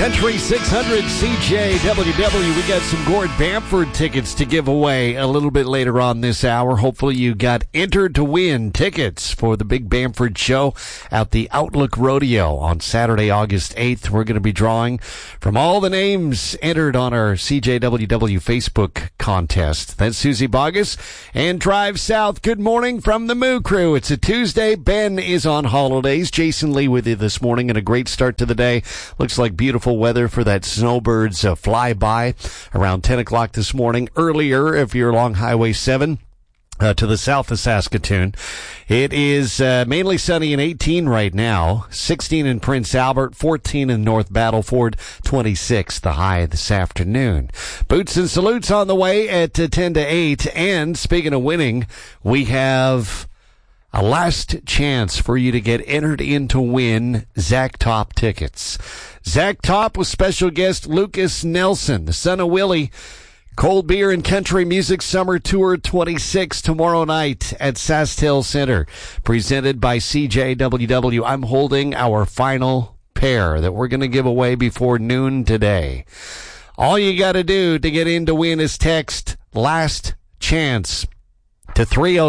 Country 600 CJWW. We got some Gord Bamford tickets to give away a little bit later on this hour. Hopefully you got entered to win tickets for the Big Bamford Show at the Outlook Rodeo on Saturday, August 8th. We're going to be drawing from all the names entered on our CJWW Facebook contest. That's Susie Bogus and Drive South. Good morning from the Moo Crew. It's a Tuesday. Ben is on holidays. Jason Lee with you this morning, and a great start to the day. Looks like beautiful weather for that snowbird's flyby around 10 o'clock this morning. Earlier, if you're along Highway 7 to the south of Saskatoon, it is mainly sunny and 18 right now, 16 in Prince Albert, 14 in North Battleford, 26 the high this afternoon. Boots and Salutes on the way at 10 to 8. And speaking of winning, we have a last chance for you to get entered in to win Zach Top tickets. Zach Top with special guest Lucas Nelson, the son of Willie. Cold Beer and Country Music Summer Tour 26 tomorrow night at SaskTel Center, presented by CJWW. I'm holding our final pair that we're going to give away before noon today. All you got to do to get in to win is text Last Chance to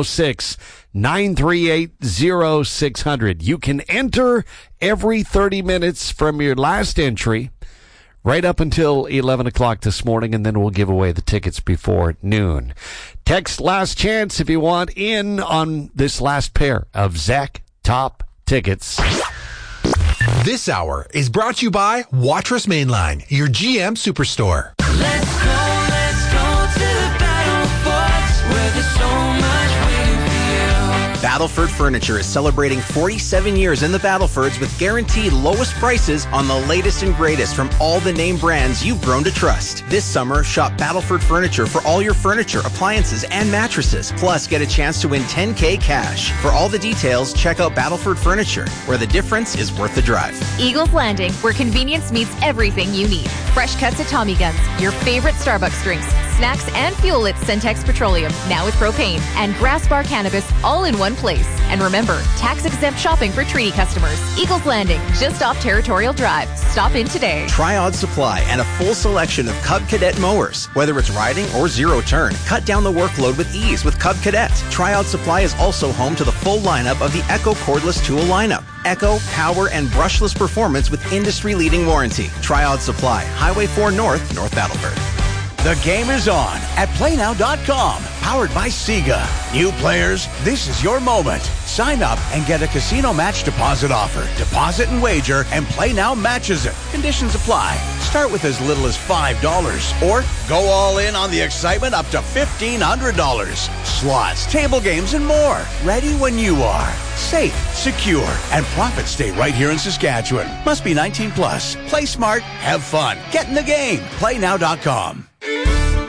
306-938-0600. You can enter every 30 minutes from your last entry right up until 11 o'clock this morning, and then we'll give away the tickets before noon. Text Last Chance if you want in on this last pair of Zach Top tickets. This hour is brought to you by Watrous Mainline, your GM Superstore. Let's go to Battle Forts, where there's so much waiting for you. Battleford Furniture is celebrating 47 years in the Battlefords with guaranteed lowest prices on the latest and greatest from all the name brands you've grown to trust. This summer, shop Battleford Furniture for all your furniture, appliances, and mattresses. Plus, get a chance to win $10K cash. For all the details, check out Battleford Furniture, where the difference is worth the drive. Eagles Landing, where convenience meets everything you need. Fresh cuts at Tommy Guns, your favorite Starbucks drinks, snacks, and fuel at Centex Petroleum, now with propane, and Grass Bar Cannabis, all in one place. And remember, tax-exempt shopping for treaty customers. Eagles Landing, just off Territorial Drive. Stop in today. Triod Supply and a full selection of Cub Cadet mowers. Whether it's riding or zero turn, cut down the workload with ease with Cub Cadet. Triod Supply is also home to the full lineup of the Echo cordless tool lineup. Echo, power, and brushless performance with industry-leading warranty. Triod Supply, Highway 4 North, North Battleford. The game is on at PlayNow.com, powered by Sega. New players, this is your moment. Sign up and get a casino match deposit offer. Deposit and wager, and PlayNow matches it. Conditions apply. Start with as little as $5, or go all in on the excitement up to $1,500. Slots, table games, and more. Ready when you are. Safe, secure, and profits stay right here in Saskatchewan. Must be 19 plus. Play smart, have fun. Get in the game. PlayNow.com.